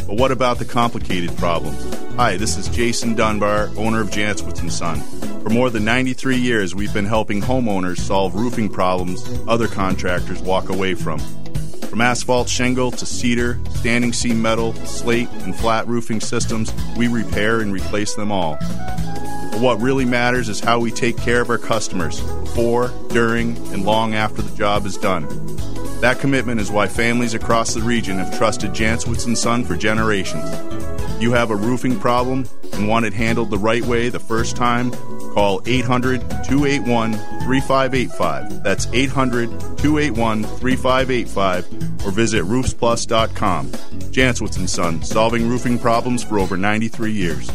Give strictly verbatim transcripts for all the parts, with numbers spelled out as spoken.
But what about the complicated problems? Hi, this is Jason Dunbar, owner of Jantzwitz and Son. For more than ninety-three years, we've been helping homeowners solve roofing problems other contractors walk away from. From asphalt shingle to cedar, standing seam metal, slate, and flat roofing systems, we repair and replace them all. But what really matters is how we take care of our customers before, during, and long after the job is done. That commitment is why families across the region have trusted Jantzwitz and Son for generations. You have a roofing problem and want it handled the right way the first time? Call eight hundred, two eight one, three five eight five. That's eight hundred, two eight one, three five eight five or visit roofs plus dot com. Jantzwitz and Son, solving roofing problems for over ninety-three years.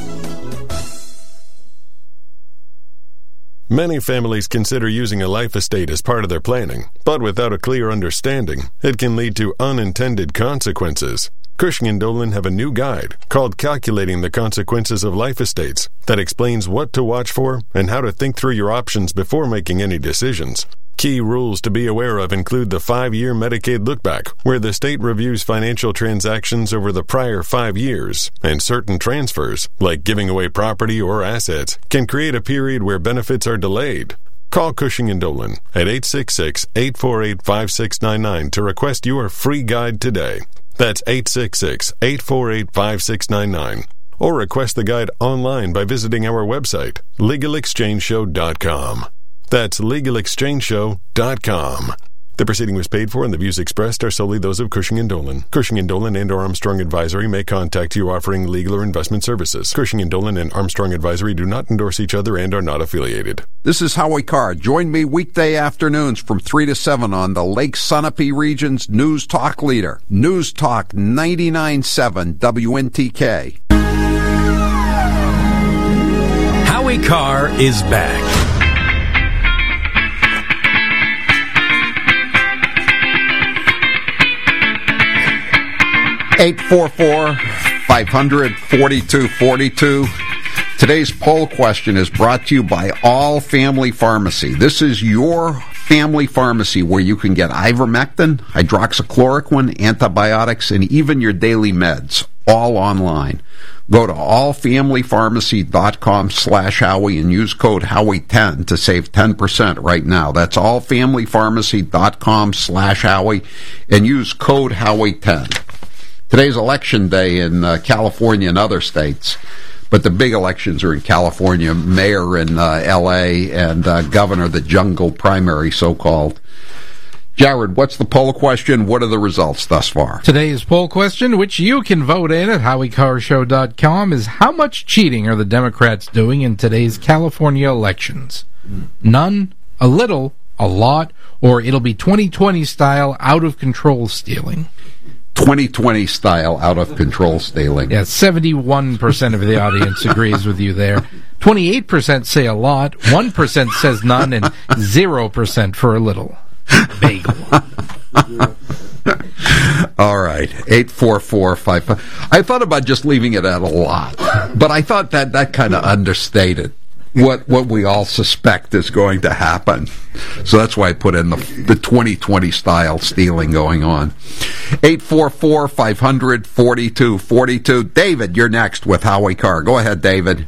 Many families consider using a life estate as part of their planning, but without a clear understanding, it can lead to unintended consequences. Cushing and Dolan have a new guide called Calculating the Consequences of Life Estates that explains what to watch for and how to think through your options before making any decisions. Key rules to be aware of include the five-year Medicaid lookback, where the state reviews financial transactions over the prior five years, and certain transfers, like giving away property or assets, can create a period where benefits are delayed. Call Cushing and Dolan at eight six six, eight four eight, five six nine nine to request your free guide today. That's eight six six, eight four eight, five six nine nine. Or request the guide online by visiting our website, legal exchange show dot com. That's legal exchange show dot com. The proceeding was paid for and the views expressed are solely those of Cushing and Dolan. Cushing and Dolan and or Armstrong Advisory may contact you offering legal or investment services. Cushing and Dolan and Armstrong Advisory do not endorse each other and are not affiliated. This is Howie Carr. Join me weekday afternoons from three to seven on the Lake Sunapee region's News Talk leader. News Talk ninety-nine point seven W N T K. Howie Carr is back. eight four four, five hundred, forty-two forty-two. Today's poll question is brought to you by All Family Pharmacy. This is your family pharmacy where you can get ivermectin, hydroxychloroquine, antibiotics, and even your daily meds, all online. Go to all family pharmacy dot com slash Howie and use code Howie ten to save ten percent right now. That's all family pharmacy dot com slash Howie and use code Howie ten. Today's election day in uh, California and other states, but the big elections are in California, mayor in uh, L A and uh, governor, the jungle primary, so-called. Jared, what's the poll question? What are the results thus far? Today's poll question, which you can vote in at howie carr show dot com, is how much cheating are the Democrats doing in today's California elections? None, a little, a lot, or it'll be twenty twenty style out-of-control stealing? twenty twenty style out-of-control stealing. Yeah, seventy-one percent of the audience agrees with you there. twenty-eight percent say a lot, one percent says none, and zero percent for a little. Bagel. All right, eight four four five five. I thought about just leaving it at a lot, but I thought that that kind of understated what what we all suspect is going to happen. So that's why I put in the the twenty twenty style stealing going on. eight four four, five hundred, forty-two forty-two. David, you're next with Howie Carr. Go ahead, David.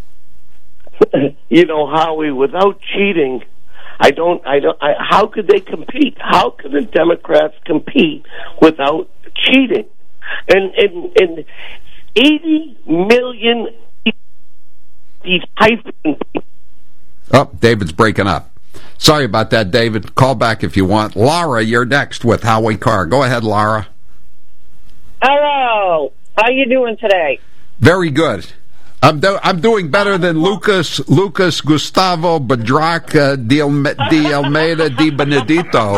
You know, Howie, without cheating, I don't, I don't, I, how could they compete? How could the Democrats compete without cheating? And, and, and eighty million these hyphen. Oh, David's breaking up. Sorry about that, David. Call back if you want. Laura, you're next with Howie Carr. Go ahead, Laura. Hello. How you doing today? Very good. I'm do- I'm doing better than Lucas Lucas Gustavo Badraca de, Alme- de Almeida de Benedito.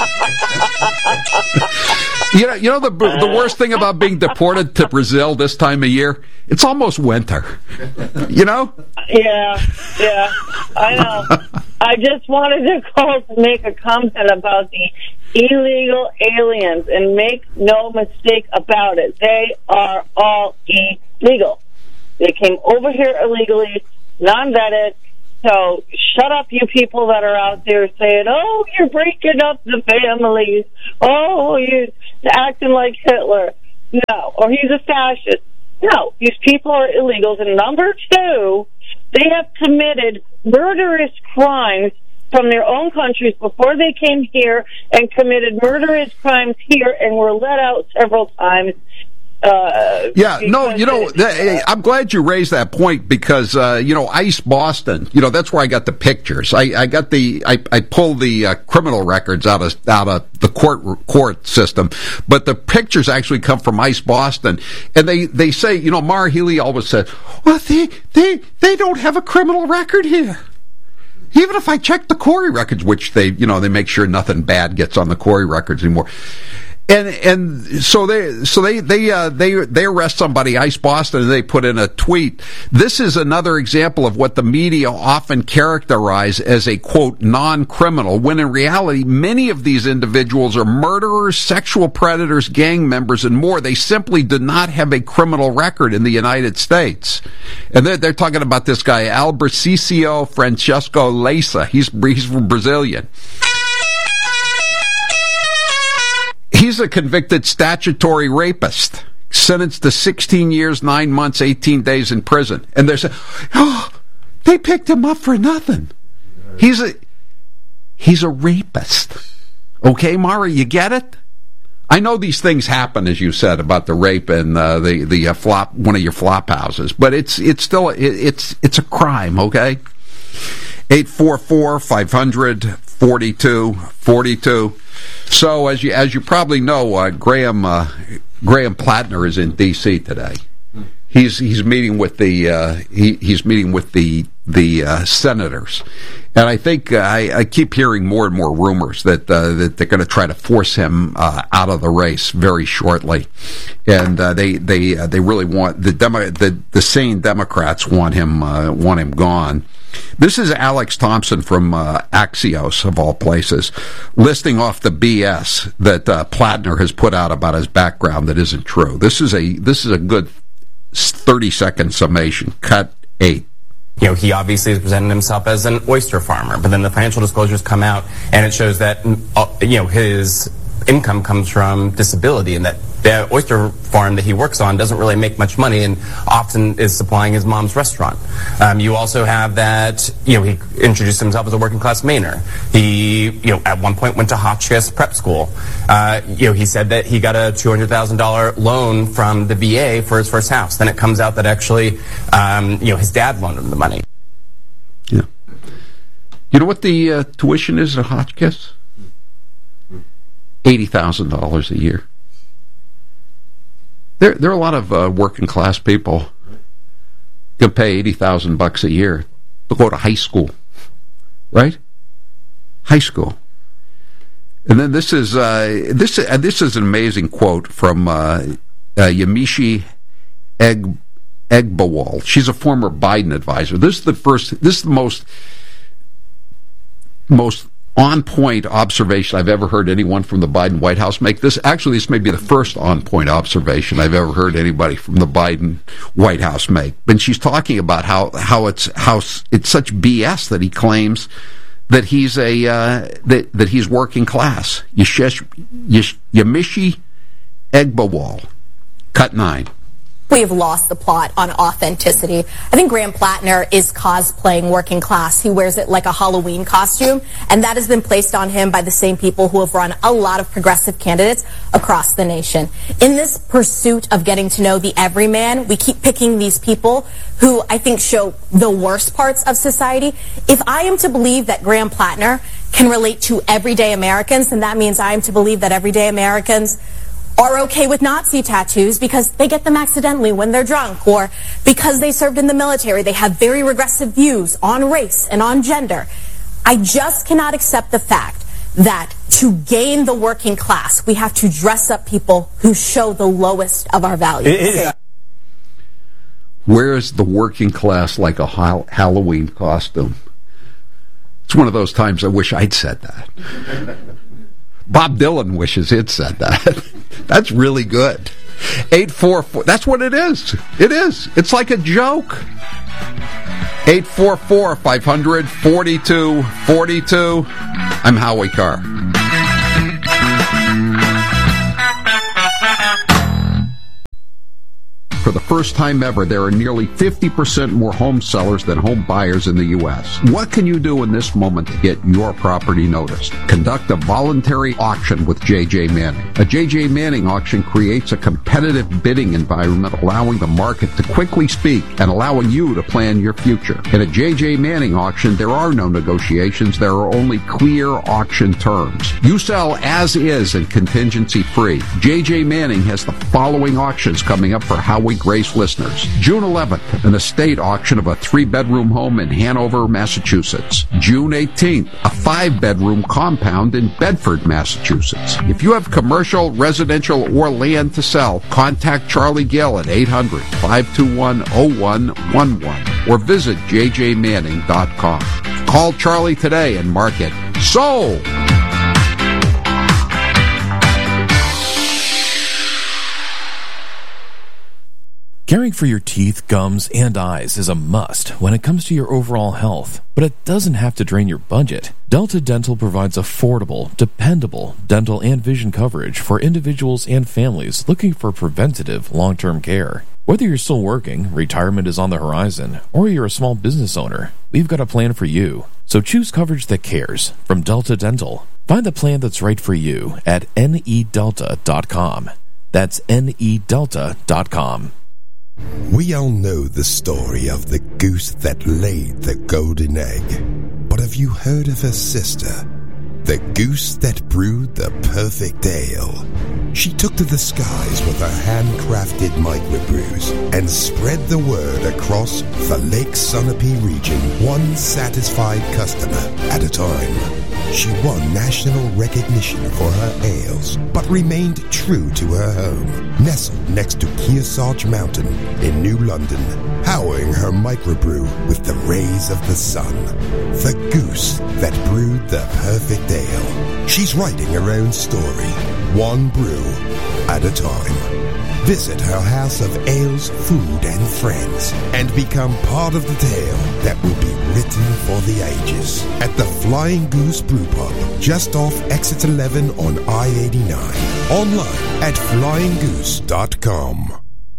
You know, you know the the worst thing about being deported to Brazil this time of year? It's almost winter. You know? Yeah, yeah, I know. I just wanted to call to make a comment about the illegal aliens, and make no mistake about it, they are all illegal. They came over here illegally, non-vetted. So shut up, you people that are out there saying, oh, you're breaking up the families. Oh, you're acting like Hitler. No. Or he's a fascist. No. These people are illegals. And number two, they have committed murderous crimes from their own countries before they came here and committed murderous crimes here and were let out several times. Uh, yeah, no, you know, th- I'm glad you raised that point because, uh, you know, ICE Boston, you know, that's where I got the pictures. I, I got the, I, I pulled the uh, criminal records out of, out of the court, court system, but the pictures actually come from ICE Boston. And they, they say, you know, Maura Healey always said, well, they, they, they don't have a criminal record here. Even if I check the Corey records, which they, you know, they make sure nothing bad gets on the Corey records anymore. And and so they so they they uh, they they arrest somebody, ICE Boston, and they put in a tweet. This is another example of what the media often characterize as a quote non-criminal, when in reality many of these individuals are murderers, sexual predators, gang members, and more. They simply do not have a criminal record in the United States. And they're they're talking about this guy Albercicio Francesco Leisa. He's he's Brazilian. He's a convicted statutory rapist, sentenced to sixteen years, nine months, eighteen days in prison. And they're saying, oh, they picked him up for nothing. He's a, he's a rapist. Okay, Mara, you get it? I know these things happen, as you said, about the rape and uh, the, the uh, flop, one of your flop houses, but it's, it's still, it, it's, it's a crime, okay? eight four four, five hundred, forty-two forty-two. So, as you as you probably know, uh, Graham uh, Graham Plattner is in D C today. He's he's meeting with the uh, he, he's meeting with the the uh, senators, and I think uh, I, I keep hearing more and more rumors that uh, that they're going to try to force him uh, out of the race very shortly, and uh, they they uh, they really want the Demo- the the sane Democrats want him uh, want him gone. This is Alex Thompson from uh, Axios, of all places, listing off the B S that uh, Plattner has put out about his background that isn't true. This is a this is a good thirty-second summation. Cut eight. You know, he obviously has presented himself as an oyster farmer, but then the financial disclosures come out, and it shows that, uh, you know, his income comes from disability, and that the oyster farm that he works on doesn't really make much money and often is supplying his mom's restaurant. Um, you also have that, you know, he introduced himself as a working class Mainer. He, you know, at one point went to Hotchkiss Prep School. Uh, you know, he said that he got a two hundred thousand dollars loan from the V A for his first house. Then it comes out that actually, um, you know, his dad loaned him the money. Yeah. You know what the uh, tuition is at Hotchkiss? eighty thousand dollars a year. There, there are a lot of uh, working class people who can pay eighty thousand bucks a year to go to high school, right? High school. And then this is uh, this uh, this is an amazing quote from uh, uh, Yamiche Egg Egbawal. She's a former Biden advisor. This is the first. This is the most most. on-point observation I've ever heard anyone from the Biden White House make. This actually, this may be the first on-point observation I've ever heard anybody from the Biden White House make. And she's talking about how how it's how it's such B S that he claims that he's a uh, that that he's working class. Yamiche Egbawal, cut nine. We have lost the plot on authenticity. I think Graham Plattner is cosplaying working class. He wears it like a Halloween costume, and that has been placed on him by the same people who have run a lot of progressive candidates across the nation. In this pursuit of getting to know the everyman, we keep picking these people who I think show the worst parts of society. If I am to believe that Graham Plattner can relate to everyday Americans, then that means I am to believe that everyday Americans are okay with Nazi tattoos because they get them accidentally when they're drunk, or because they served in the military. They have very regressive views on race and on gender. I just cannot accept the fact that to gain the working class, we have to dress up people who show the lowest of our values. Where is the working class like a ha- Halloween costume? It's one of those times I wish I'd said that. Bob Dylan wishes he'd said that. That's really good. eight four four, that's what it is. It is. It's like a joke. eight four four, five hundred, forty-two forty-two. I'm Howie Carr. For the first time ever, there are nearly fifty percent more home sellers than home buyers in the U S. What can you do in this moment to get your property noticed? Conduct a voluntary auction with J J Manning. A J J Manning auction creates a competitive bidding environment, allowing the market to quickly speak and allowing you to plan your future. In a J J Manning auction, there are no negotiations. There are only clear auction terms. You sell as is and contingency free. J J Manning has the following auctions coming up for Howie Grace listeners. June eleventh, an estate auction of a three-bedroom home in Hanover, Massachusetts. June eighteenth, a five-bedroom compound in Bedford, Massachusetts. If you have commercial, residential, or land to sell, contact Charlie Gill at eight hundred, five two one, oh one one one or visit j j manning dot com. Call Charlie today and mark it sold. Caring for your teeth, gums, and eyes is a must when it comes to your overall health, but it doesn't have to drain your budget. Delta Dental provides affordable, dependable dental and vision coverage for individuals and families looking for preventative long-term care. Whether you're still working, retirement is on the horizon, or you're a small business owner, we've got a plan for you. So choose coverage that cares from Delta Dental. Find the plan that's right for you at N E delta dot com. That's N E delta dot com. We all know the story of the goose that laid the golden egg. But have you heard of her sister? The goose that brewed the perfect ale. She took to the skies with her handcrafted microbrews and spread the word across the Lake Sunapee region, one satisfied customer at a time. She won national recognition for her ales, but remained true to her home, nestled next to Kearsarge Mountain in New London, powering her microbrew with the rays of the sun. The goose that brewed the perfect ale. She's writing her own story, one brew at a time. Visit her house of ales, food, and friends, and become part of the tale that will be written for the ages at the Flying Goose Brew Pub, just off Exit eleven on I eighty-nine. Online at flying goose dot com.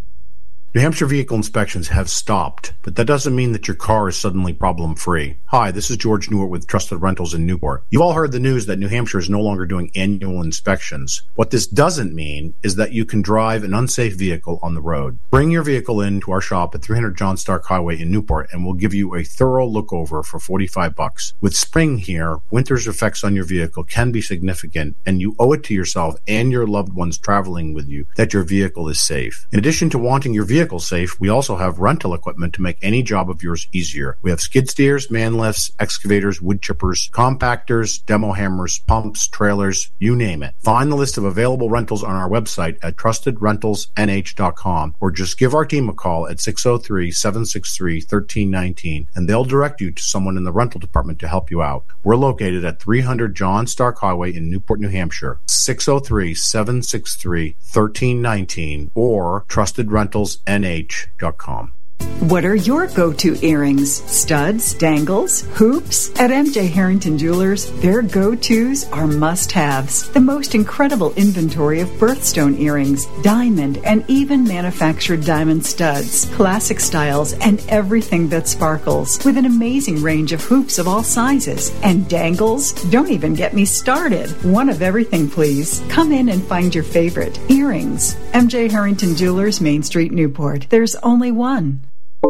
New Hampshire vehicle inspections have stopped, but that doesn't mean that your car is suddenly problem-free. Hi, this is George Newart with Trusted Rentals in Newport. You've all heard the news that New Hampshire is no longer doing annual inspections. What this doesn't mean is that you can drive an unsafe vehicle on the road. Bring your vehicle in to our shop at three hundred John Stark Highway in Newport, and we'll give you a thorough look-over for forty-five bucks. With spring here, winter's effects on your vehicle can be significant, and you owe it to yourself and your loved ones traveling with you that your vehicle is safe. In addition to wanting your vehicle safe, we also have rental equipment to make any job of yours easier. We have skid steers, man lifts, excavators, wood chippers, compactors, demo hammers, pumps, trailers, you name it. Find the list of available rentals on our website at trusted rentals n h dot com or just give our team a call at six oh three, seven six three, one three one nine and they'll direct you to someone in the rental department to help you out. We're located at three hundred John Stark Highway in Newport, New Hampshire, six oh three, seven six three, one three one nine or trusted rentals n h dot com. What are your go-to earrings? Studs, dangles, hoops? At M J Harrington Jewelers, their go-tos are must-haves. The most incredible inventory of birthstone earrings, diamond, and even manufactured diamond studs, classic styles, and everything that sparkles, with an amazing range of hoops of all sizes. And dangles? Don't even get me started. One of everything, please. Come in and find your favorite. Earrings. M J Harrington Jewelers, Main Street, Newport. There's only one.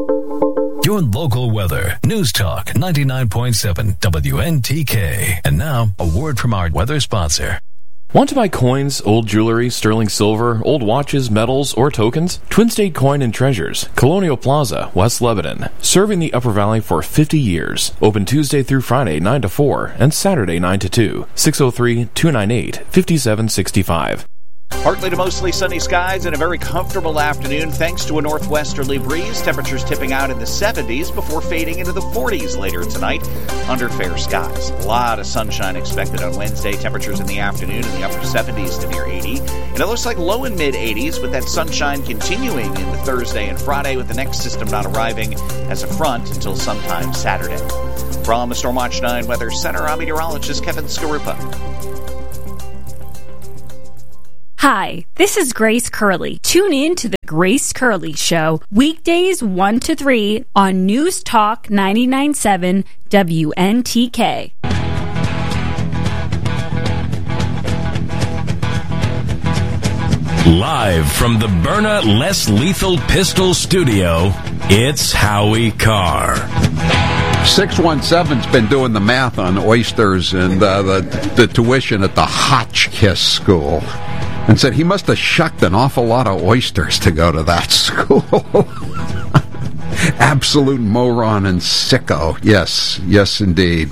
Your local weather. News Talk ninety-nine point seven W N T K. And now, a word from our weather sponsor. Want to buy coins, old jewelry, sterling silver, old watches, medals, or tokens? Twin State Coin and Treasures, Colonial Plaza, West Lebanon. Serving the Upper Valley for fifty years. Open Tuesday through Friday, nine to four, and Saturday, nine to two. six oh three, two nine eight, five seven six five. Partly to mostly sunny skies and a very comfortable afternoon thanks to a northwesterly breeze. Temperatures tipping out in the seventies before fading into the forties later tonight under fair skies. A lot of sunshine expected on Wednesday. Temperatures in the afternoon in the upper seventies to near eighty. And it looks like low and mid eighties with that sunshine continuing into Thursday and Friday with the next system not arriving as a front until sometime Saturday. From the Stormwatch nine Weather Center, I'm meteorologist Kevin Skarupa. Hi, this is Grace Curley. Tune in to the Grace Curley Show, weekdays one to three on News Talk ninety-nine point seven W N T K. Live from the Byrna Less Lethal Pistol Studio, it's Howie Carr. six one seven's been doing the math on oysters and uh, the, the tuition at the Hotchkiss School and said he must have shucked an awful lot of oysters to go to that school. Absolute moron and sicko. Yes, yes, indeed.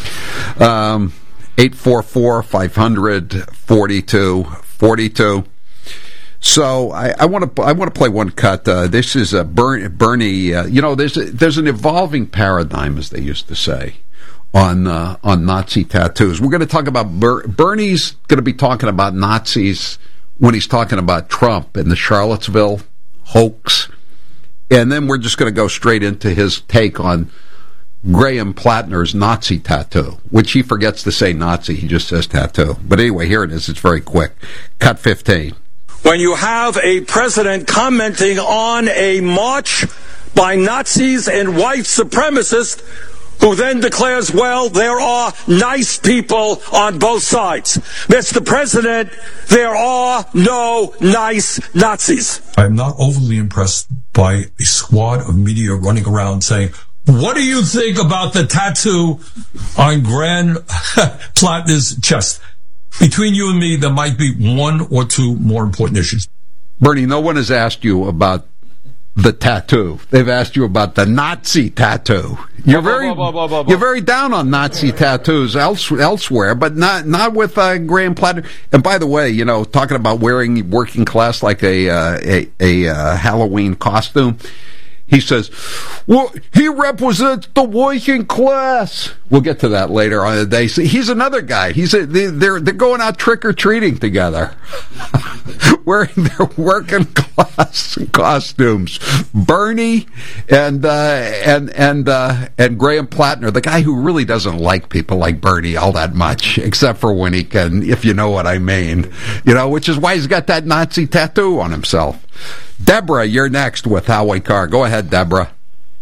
Um, eight four four, five hundred, forty-two forty-two. So I want to I want to play one cut. Uh, this is a Ber- Bernie. Uh, you know, there's a, there's an evolving paradigm, as they used to say, on uh, on Nazi tattoos. We're going to talk about Ber- Bernie's going to be talking about Nazis when he's talking about Trump and the Charlottesville hoax, and then we're just going to go straight into his take on Graham Plattner's Nazi tattoo, which he forgets to say Nazi. He just says tattoo. But anyway, here it is. It's very quick. Cut fifteen. When you have a president commenting on a march by Nazis and white supremacists who then declares, well, there are nice people on both sides. Mister President, there are no nice Nazis. I'm not overly impressed by a squad of media running around saying, what do you think about the tattoo on Graham Plattner's chest? Between you and me, there might be one or two more important issues. Bernie, no one has asked you about the tattoo. They've asked you about the Nazi tattoo. You're very, you're very down on Nazi tattoos else, elsewhere, but not not with uh, Graham Plattner. And by the way, you know, talking about wearing working class like a uh, a, a uh, Halloween costume. He says, well, he represents the working class. We'll get to that later on the day. See, he's another guy. He's a, they're they're going out trick-or-treating together, wearing their working class costumes. Bernie and uh, and and uh, and Graham Plattner, the guy who really doesn't like people like Bernie all that much, except for when he can, if you know what I mean. You know, which is why he's got that Nazi tattoo on himself. Deborah, you're next with Howie Carr. Go ahead, Deborah.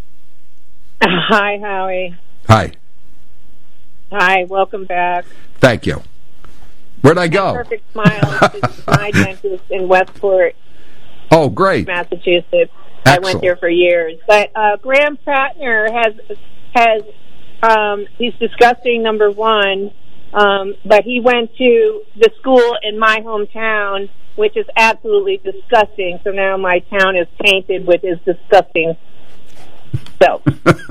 Hi, Howie. Hi. Hi, welcome back. Thank you. Where'd I go? Perfect Smile. This is my dentist in Westport. Oh, great. Massachusetts. Excellent. I went there for years. But uh, Graham Plattner has, has um, he's disgusting, number one, um, but he went to the school in my hometown, which is absolutely disgusting. So now my town is tainted with his disgusting self.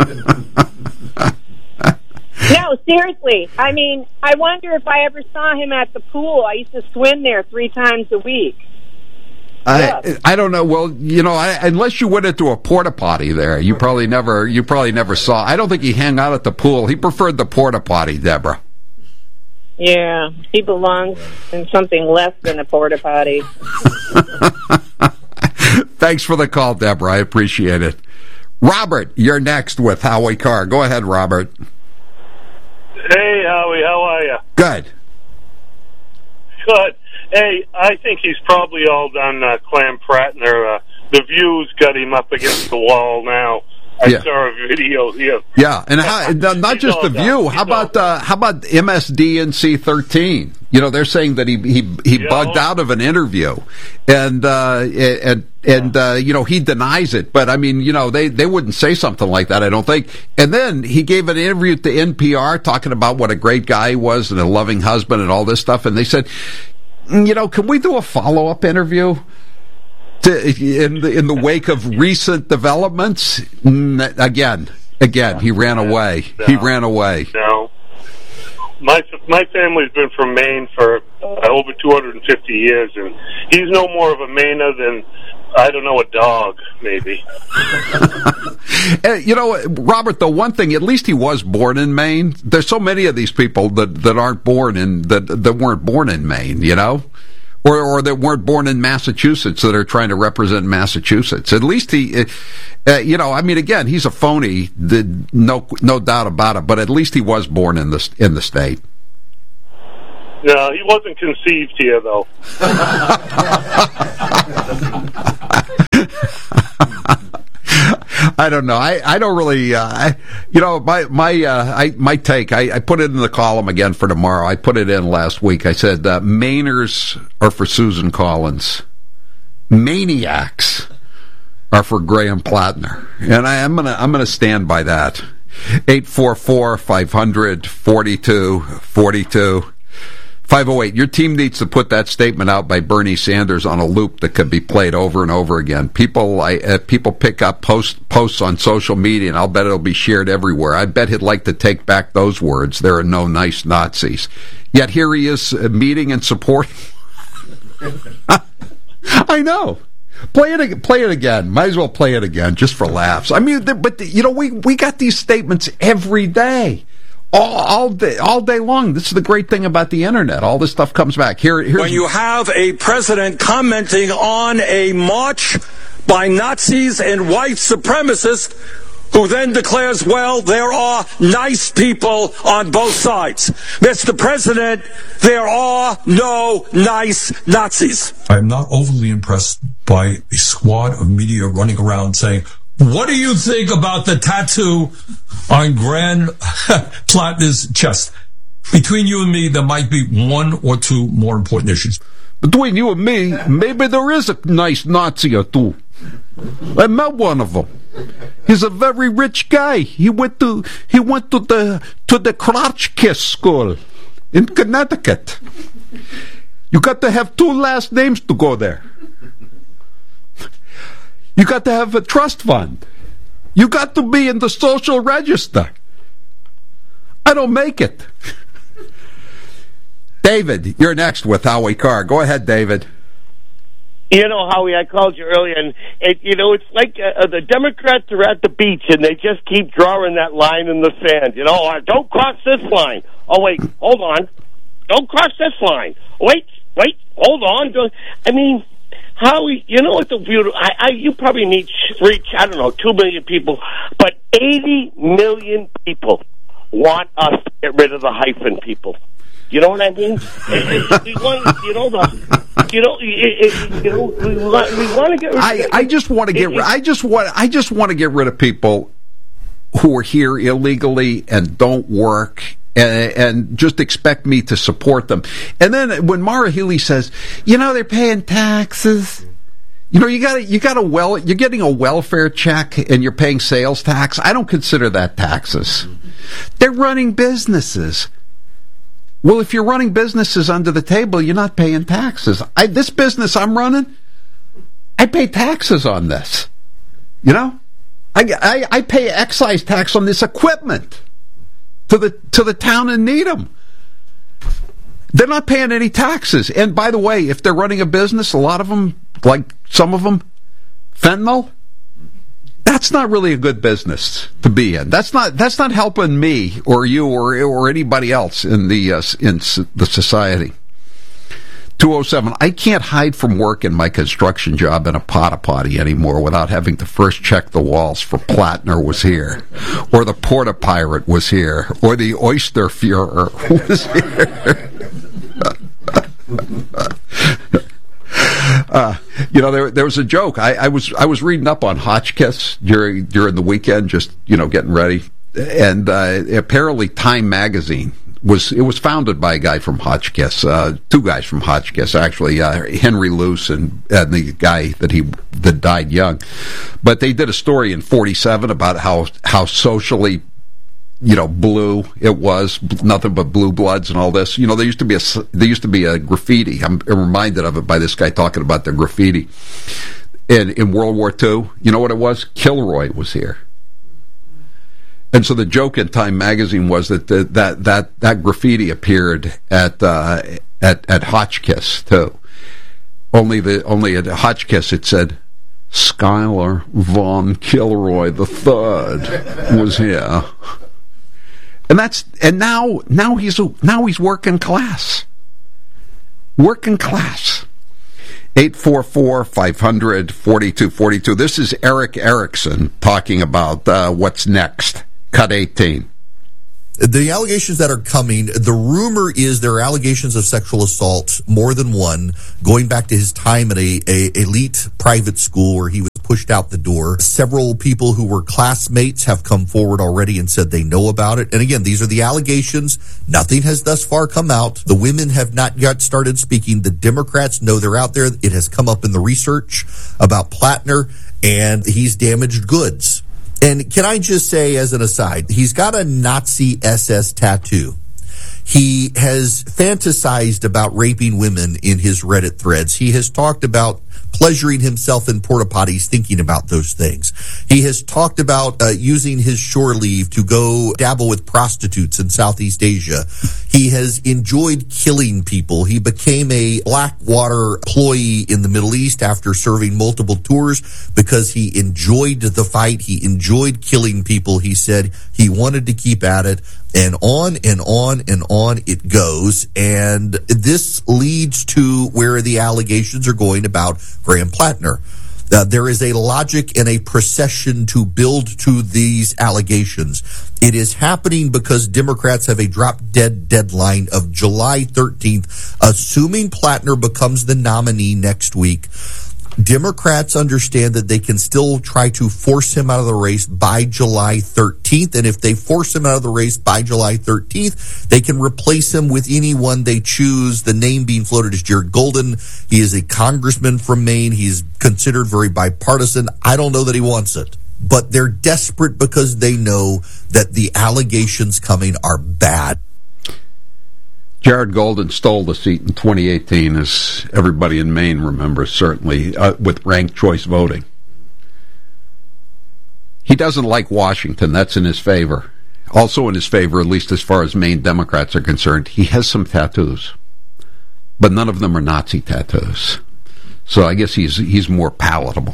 No, seriously. I mean, I wonder if I ever saw him at the pool. I used to swim there three times a week. I I don't know. Well, you know, I, unless you went into a porta potty there, you probably never you probably never saw. I don't think he hung out at the pool. He preferred the porta potty, Deborah. Yeah, he belongs in something less than a porta potty. Thanks for the call, Deborah. I appreciate it. Robert, you're next with Howie Carr. Go ahead, Robert. Hey, Howie, how are you? Good. Good. Hey, I think he's probably all done, uh, Graham Plattner. Uh, the View's got him up against the wall now. I Yeah. saw a video here. Yeah, and how, not He's just all the done. View. He's How about uh, how about M S D N C thirteen? You know, they're saying that he he he Yeah. bugged out of an interview, and uh, and and uh, you know he denies it. But I mean, you know, they they wouldn't say something like that, I don't think. And then he gave an interview to N P R talking about what a great guy he was and a loving husband and all this stuff. And they said, you know, can we do a follow up interview? To, in the in the wake of recent developments, mm, again, again, he ran away. No. He ran away. No. My my family's been from Maine for uh, over two hundred fifty years, and he's no more of a Mainer than, I don't know, a dog, maybe. Uh, you know, Robert, the one thing, at least he was born in Maine. There's so many of these people that, that aren't born in, that that weren't born in Maine, you know? Or, or that weren't born in Massachusetts that are trying to represent Massachusetts. At least he, uh, you know, I mean, again, he's a phony, the, no, no doubt about it. But at least he was born in the in the state. No, he wasn't conceived here, though. I don't know. I, I don't really, uh, I, you know, my my uh, I, my take, I, I put it in the column again for tomorrow. I put it in last week. I said, uh, Mainers are for Susan Collins. Maniacs are for Graham Plattner. And I, I'm going to I'm gonna stand by that. eight four four, five hundred, forty-two forty-two five oh eight. Your team needs to put that statement out by Bernie Sanders on a loop that could be played over and over again. People I, uh, people pick up post, posts on social media, and I'll bet it'll be shared everywhere. I bet he'd like to take back those words. There are no nice Nazis. Yet here he is uh, meeting and supporting. I know. Play it, play it again. Might as well play it again, just for laughs. I mean, but you know, we we got these statements every day. All, all day, all day long. This is the great thing about the internet. All this stuff comes back. Here, here's when you have a president commenting on a march by Nazis and white supremacists, who then declares, well, there are nice people on both sides. Mister President, there are no nice Nazis. I'm not overly impressed by a squad of media running around saying, what do you think about the tattoo on Grand Plattner's chest? Between you and me, there might be one or two more important issues. Between you and me, maybe there is a nice Nazi or two. I met one of them. He's a very rich guy. He went to he went to the to the Crotch Kiss School in Connecticut. You got to have two last names to go there. You got to have a trust fund. You got to be in the social register. I don't make it. David, you're next with Howie Carr. Go ahead, David. You know, Howie, I called you earlier, and it, you know, it's like uh, the Democrats are at the beach, and they just keep drawing that line in the sand. You know, uh, don't cross this line. Oh, wait, hold on. Don't cross this line. Wait, wait, hold on. Don't, I mean... Howie, you know what the beautiful... I, I, you probably need reach, I don't know, two million people, but eighty million people want us to get rid of the hyphen people. You know what I mean? we want, you know, the, you know, it, you know, we want, we want to get rid of... I, I just want to get... It, I just want. I just want to get rid of people who are here illegally and don't work. And, and just expect me to support them. And then when Maura Healey says, you know, they're paying taxes. You know, you got you got a well, you're getting a welfare check and you're paying sales tax. I don't consider that taxes. They're running businesses. Well, if you're running businesses under the table, you're not paying taxes. I, this business I'm running, I pay taxes on this. You know, I, I, I pay excise tax on this equipment. To the to the town in Needham. They're not paying any taxes. And by the way, if they're running a business, a lot of them, like some of them, fentanyl, that's not really a good business to be in. That's not that's not helping me or you or or anybody else in the uh, in the society. two oh seven, I can't hide from work in my construction job in a porta potty anymore without having to first check the walls for Plattner was here, or the Porta Pirate was here, or the Oyster Fuhrer was here. uh, you know, there there was a joke. I, I was I was reading up on Hotchkiss during during the weekend, just you know getting ready, and uh, apparently Time magazine. Was it was founded by a guy from Hotchkiss, uh, two guys from Hotchkiss actually, uh, Henry Luce and, and the guy that he that died young. But they did a story in forty-seven about how how socially, you know, blue it was, nothing but blue bloods and all this. You know, there used to be a there used to be a graffiti. I'm reminded of it by this guy talking about the graffiti in in World War Two. You know what it was? Kilroy was here. And so the joke in Time magazine was that the, that that that graffiti appeared at uh, at at Hotchkiss too. Only the only at Hotchkiss it said Schuyler von Kilroy the Third was here, and that's and now now he's now he's working class, working class. eight four four, five hundred, forty-two forty-two. This is Eric Erickson talking about uh, what's next. Cut eighteen. The allegations that are coming, the rumor is there are allegations of sexual assault, more than one, going back to his time at a, a elite private school where he was pushed out the door. Several people who were classmates have come forward already and said they know about it. And again, these are the allegations. Nothing has thus far come out. The women have not yet started speaking. The Democrats know they're out there. It has come up in the research about Plattner, and he's damaged goods. And can I just say, as an aside, he's got a Nazi S S tattoo. He has fantasized about raping women in his Reddit threads. He has talked about pleasuring himself in porta potties thinking about those things. He has talked about uh, using his shore leave to go dabble with prostitutes in Southeast Asia. He has enjoyed killing people. He became a Blackwater employee in the Middle East after serving multiple tours because he enjoyed the fight. He enjoyed killing people. He said he wanted to keep at it. And on and on and on it goes. And this leads to where the allegations are going about Graham Plattner. Uh, there is a logic and a procession to build to these allegations. It is happening because Democrats have a drop-dead deadline of July thirteenth, assuming Plattner becomes the nominee next week. Democrats understand that they can still try to force him out of the race by July thirteenth, and if they force him out of the race by July thirteenth, they can replace him with anyone they choose. The name being floated is Jared Golden. He is a congressman from Maine. He's considered very bipartisan. I don't know that he wants it, but they're desperate because they know that the allegations coming are bad. Jared Golden stole the seat in twenty eighteen, as everybody in Maine remembers, certainly, uh, with ranked choice voting. He doesn't like Washington. That's in his favor. Also in his favor, at least as far as Maine Democrats are concerned, he has some tattoos. But none of them are Nazi tattoos. So I guess he's he's more palatable.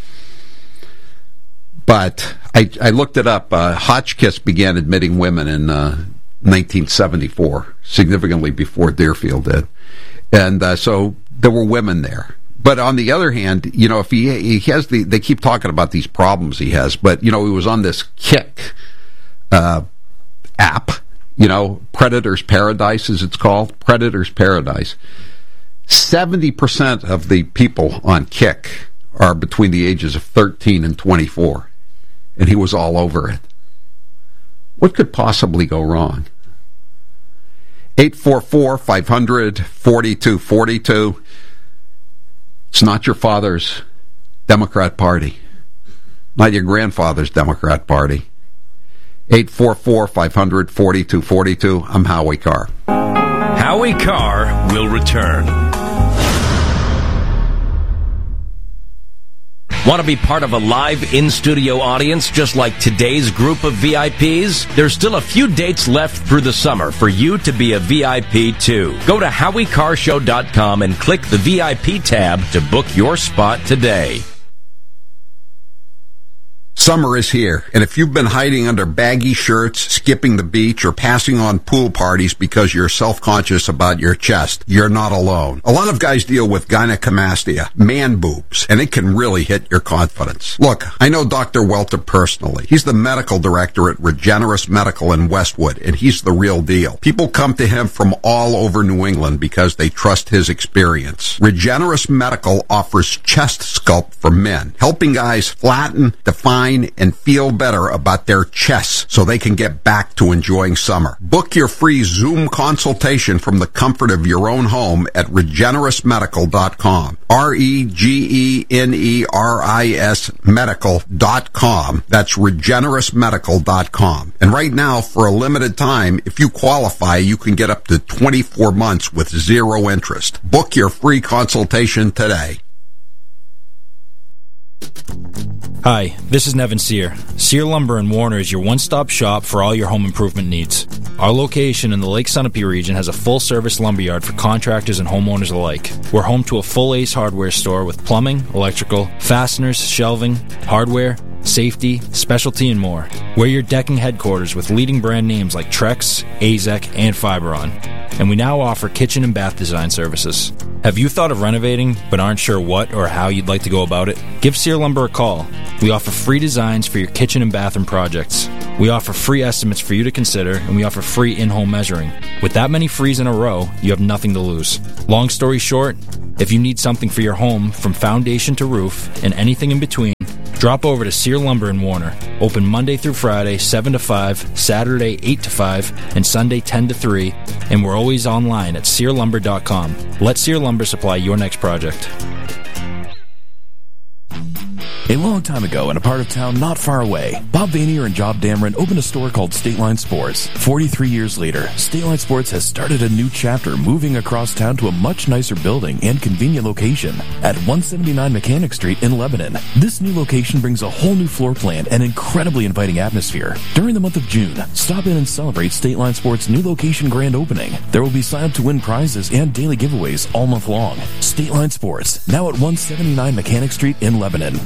But I, I looked it up. Uh, Hotchkiss began admitting women in Uh, nineteen seventy-four, significantly before Deerfield did. And uh, so there were women there. But on the other hand, you know, if he he has the, they keep talking about these problems he has, but, you know, he was on this Kick uh, app, you know, Predator's Paradise, as it's called, Predator's Paradise. seventy percent of the people on Kick are between the ages of thirteen and twenty-four. And he was all over it. What could possibly go wrong? eight four four, five hundred, forty-two forty-two. It's not your father's Democrat Party. Not your grandfather's Democrat Party. eight four four, five hundred, forty-two forty-two. I'm Howie Carr. Howie Carr will return. Want to be part of a live in-studio audience just like today's group of V I Ps? There's still a few dates left through the summer for you to be a V I P too. Go to howie carr show dot com and click the V I P tab to book your spot today. Summer is here, and if you've been hiding under baggy shirts, skipping the beach, or passing on pool parties because you're self-conscious about your chest, you're not alone. A lot of guys deal with gynecomastia, man boobs, and it can really hit your confidence. Look, I know Doctor Welter personally. He's the medical director at Regenerous Medical in Westwood, and he's the real deal. People come to him from all over New England because they trust his experience. Regenerous Medical offers chest sculpt for men, helping guys flatten, define, and feel better about their chests so they can get back to enjoying summer. Book your free Zoom consultation from the comfort of your own home at regenerous medical dot com. R E G E N E R I S medical dot com. That's regenerous medical dot com. And right now, for a limited time, if you qualify, you can get up to twenty-four months with zero interest. Book your free consultation today. Hi, this is Nevin Sear. Sear Lumber in Warner is your one-stop shop for all your home improvement needs. Our location in the Lake Sunapee region has a full-service lumberyard for contractors and homeowners alike. We're home to a full Ace Hardware store with plumbing, electrical, fasteners, shelving, hardware, safety, specialty, and more. We're your decking headquarters with leading brand names like Trex, Azek, and Fiberon. And we now offer kitchen and bath design services. Have you thought of renovating but aren't sure what or how you'd like to go about it? Give Sear Lumber a call. We offer free designs for your kitchen and bathroom projects. We offer free estimates for you to consider, and we offer free in-home measuring. With that many frees in a row, you have nothing to lose. Long story short, if you need something for your home from foundation to roof and anything in between, Drop over to Sear Lumber in Warner. Open Monday through Friday, seven to five, Saturday, eight to five, and Sunday, ten to three, and we're always online at sear lumber dot com. Let Sear Lumber supply your next project. A long time ago, in a part of town not far away, Bob Vanier and Job Dameron opened a store called State Line Sports. forty-three years later, State Line Sports has started a new chapter, moving across town to a much nicer building and convenient location at one seventy-nine Mechanic Street in Lebanon. This new location brings a whole new floor plan and incredibly inviting atmosphere. During the month of June, stop in and celebrate State Line Sports' new location grand opening. There will be sign up to win prizes and daily giveaways all month long. State Line Sports, now at one seventy-nine Mechanic Street in Lebanon.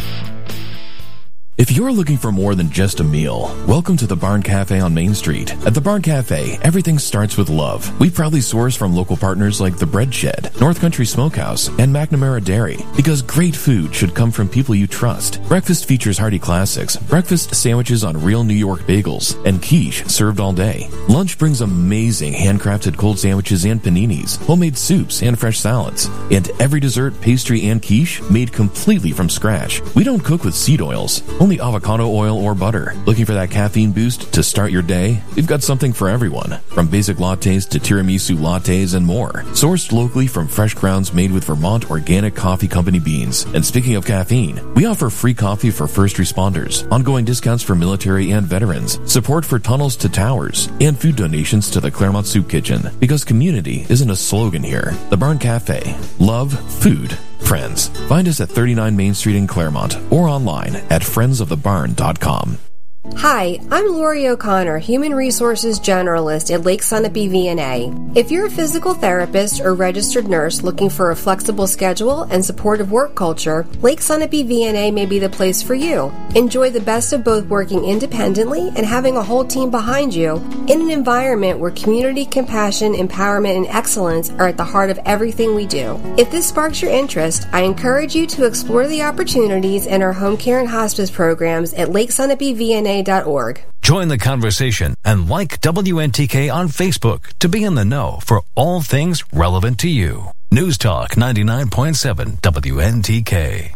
If you're looking for more than just a meal, welcome to the Barn Cafe on Main Street. At the Barn Cafe, everything starts with love. We proudly source from local partners like The Bread Shed, North Country Smokehouse, and McNamara Dairy, because great food should come from people you trust. Breakfast features hearty classics, breakfast sandwiches on real New York bagels, and quiche served all day. Lunch brings amazing handcrafted cold sandwiches and paninis, homemade soups and fresh salads, and every dessert, pastry, and quiche made completely from scratch. We don't cook with seed oils, only avocado oil or butter. Looking for that caffeine boost to start your day? We've got something for everyone, from basic lattes to tiramisu lattes and more. Sourced locally from fresh grounds made with Vermont Organic Coffee Company beans. And speaking of caffeine, we offer free coffee for first responders, ongoing discounts for military and veterans, support for tunnels to towers, and food donations to the Claremont Soup Kitchen. Because community isn't a slogan here. The Barn Cafe. Love, food, friends. Find us at thirty-nine Main Street in Claremont or online at friends of the barn dot com. Hi, I'm Lori O'Connor, Human Resources Generalist at Lake Sunapee V N A. If you're a physical therapist or registered nurse looking for a flexible schedule and supportive work culture, Lake Sunapee V N A may be the place for you. Enjoy the best of both working independently and having a whole team behind you in an environment where community, compassion, empowerment, and excellence are at the heart of everything we do. If this sparks your interest, I encourage you to explore the opportunities in our home care and hospice programs at lake sunapee v n a dot org. Join the conversation and like W N T K on Facebook to be in the know for all things relevant to you. News Talk ninety-nine point seven W N T K.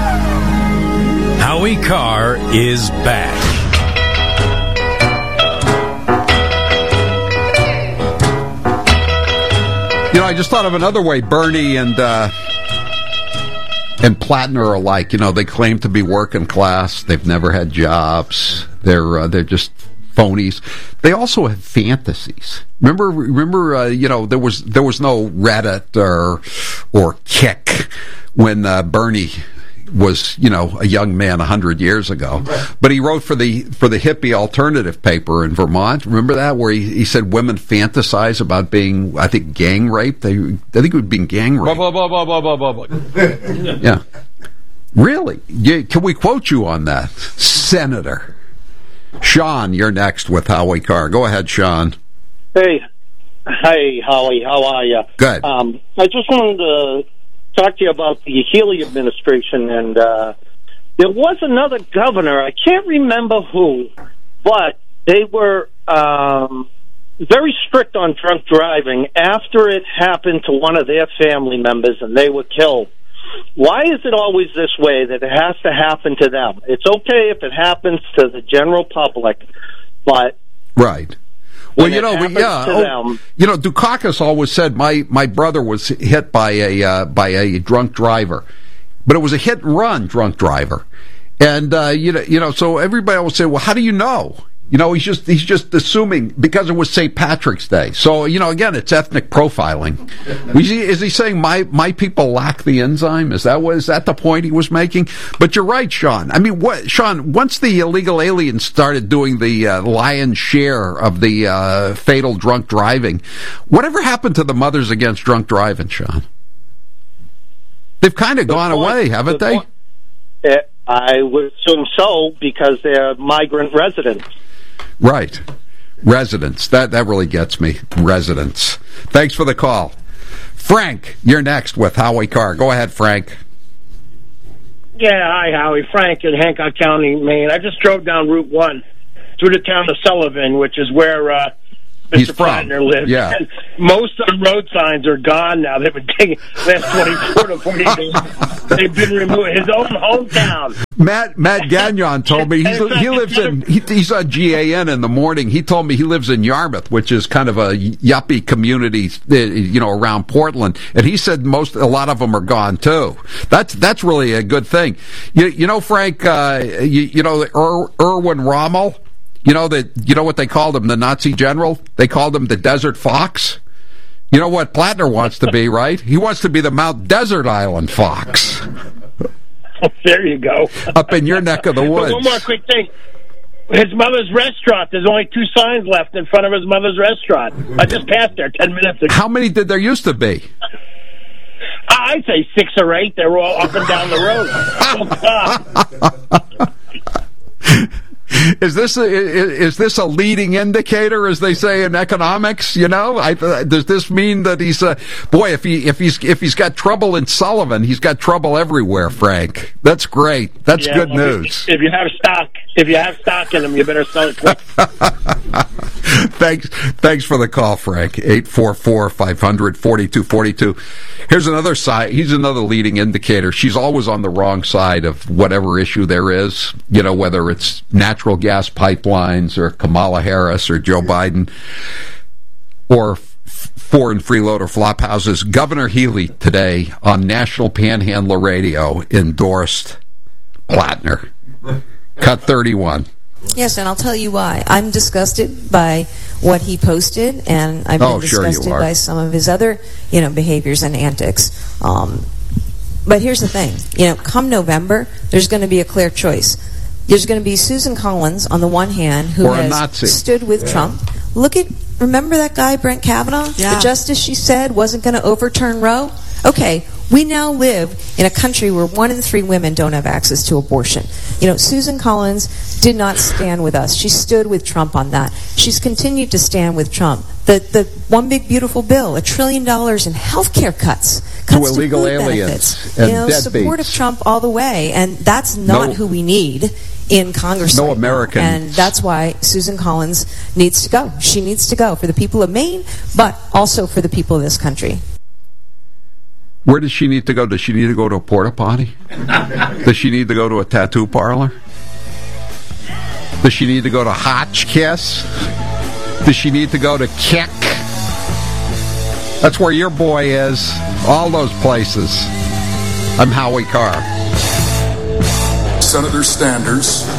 Howie Carr is back. You know, I just thought of another way Bernie and uh, and Plattner are alike. You know, they claim to be working class. They've never had jobs. They're uh, they're just phonies. They also have fantasies. Remember, remember, uh, you know, there was there was no Reddit or or Kick when uh, Bernie was, you know, a young man a hundred years ago. Right. But he wrote for the for the hippie alternative paper in Vermont. Remember that, where he, he said women fantasize about being, I think, gang raped. They, I think it would be gang raped. Blah, blah, blah, blah, blah, blah, blah. Yeah. Really? Yeah, can we quote you on that, Senator? Sean, you're next with Howie Carr. Go ahead, Sean. Hey. Hey, Howie. How are you? Good. Um, I just wanted to talk to you about the Healy administration, and uh, there was another governor, I can't remember who, but they were um, very strict on drunk driving after it happened to one of their family members and they were killed. Why is it always this way that it has to happen to them? It's okay if it happens to the general public, but... Right. Well, you know, we, yeah, oh, you know, Dukakis always said my, my brother was hit by a uh, by a drunk driver, but it was a hit and run drunk driver, and uh, you know, you know, so everybody always say, well, how do you know? You know, he's just he's just assuming because it was Saint Patrick's Day. So, you know, again, it's ethnic profiling. Is he, is he saying my, my people lack the enzyme? Is that what, is that the point he was making? But you're right, Sean. I mean, what, Sean? Once the illegal aliens started doing the uh, lion's share of the uh, fatal drunk driving, whatever happened to the Mothers Against Drunk Driving, Sean? They've kind of gone point, away, haven't the they? Point, I would assume so because they're migrant residents. Right. Residents. That that really gets me. Residents. Thanks for the call. Frank, you're next with Howie Carr. Go ahead, Frank. Yeah, hi, Howie. Frank in Hancock County, Maine. I just drove down Route one through the town of Sullivan, which is where uh, Mister Plattner lives. Yeah. And most of the road signs are gone now. They've been taking the last twenty-four to forty days. They've been removed. His own hometown. Matt Matt Gagnon told me he's, he lives in he, he's on G A N in the morning. He told me he lives in Yarmouth, which is kind of a yuppie community, you know, around Portland. And he said most a lot of them are gone too. That's that's really a good thing. You, you know, Frank, uh, you, you know, er, Erwin Rommel. You know that you know what they called him, the Nazi general. They called him the Desert Fox. You know what Plattner wants to be, right? He wants to be the Mount Desert Island Fox. There you go. Up in your neck of the woods. But one more quick thing. His mother's restaurant, there's only two signs left in front of his mother's restaurant. I just passed there ten minutes ago. How many did there used to be? I'd say six or eight. They were all up and down the road. Is this a, is this a leading indicator, as they say in economics? You know, I, does this mean that he's a boy? If he if he's if he's got trouble in Sullivan, he's got trouble everywhere. Frank, that's great. That's yeah, good well, news. If, if you have stock, if you have stock in them, you better sell it quick. Thanks, thanks for the call, Frank. Eight four four five hundred forty two forty two. Here's another side. He's another leading indicator. She's always on the wrong side of whatever issue there is. You know, whether it's natural gas pipelines or Kamala Harris or Joe Biden or f- foreign freeloader flop houses. Governor Healy today on National Panhandler Radio endorsed Plattner. Cut thirty-one. Yes, and I'll tell you why. I'm disgusted by what he posted, and I've been oh, sure disgusted by some of his other, you know, behaviors and antics. Um, but here's the thing. You know, come November, there's going to be a clear choice. There's going to be Susan Collins on the one hand, who or has Nazi. stood with yeah. Trump. Look at, remember that guy, Brent Kavanaugh? Yeah. The justice she said wasn't going to overturn Roe? Okay, we now live in a country where one in three women don't have access to abortion. You know, Susan Collins did not stand with us. She stood with Trump on that. She's continued to stand with Trump. The the one big beautiful bill, a trillion dollars in health care cuts, cuts to illegal to aliens benefits. and you know, support of Trump all the way, and that's not no, who we need in Congress. No right American, now. And that's why Susan Collins needs to go. She needs to go for the people of Maine, but also for the people of this country. Where does she need to go? Does she need to go to a porta potty? Does she need to go to a tattoo parlor? Does she need to go to Hotchkiss? Does she need to go to Kick? That's where your boy is. All those places. I'm Howie Carr. Senator Sanders.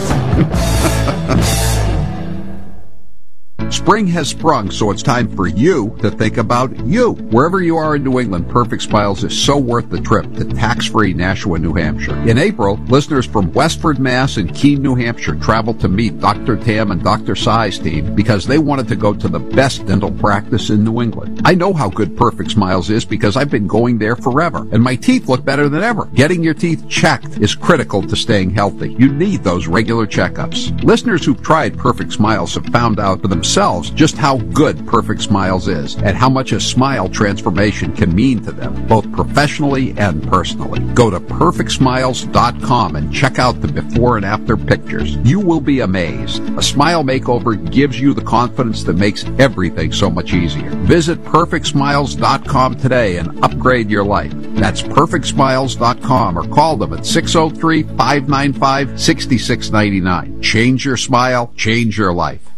Spring has sprung, so it's time for you to think about you. Wherever you are in New England, Perfect Smiles is so worth the trip to tax-free Nashua, New Hampshire. In April, listeners from Westford, Mass. and Keene, New Hampshire traveled to meet Doctor Tam and Doctor Sai's team because they wanted to go to the best dental practice in New England. I know how good Perfect Smiles is because I've been going there forever, and my teeth look better than ever. Getting your teeth checked is critical to staying healthy. You need those regular checkups. Listeners who've tried Perfect Smiles have found out for themselves just how good Perfect Smiles is and how much a smile transformation can mean to them, both professionally and personally. Go to perfect smiles dot com and check out the before and after pictures. You will be amazed. A smile makeover gives you the confidence that makes everything so much easier. Visit perfect smiles dot com today and upgrade your life. That's perfect smiles dot com or call them at six oh three, five nine five, six six nine nine. Change your smile, change your life.